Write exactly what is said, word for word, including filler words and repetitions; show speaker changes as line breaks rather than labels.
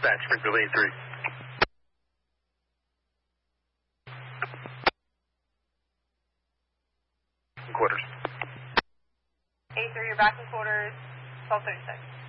Dispatch, Springfield A three. Quarters.
A three, you're back in quarters, twelve thirty-six.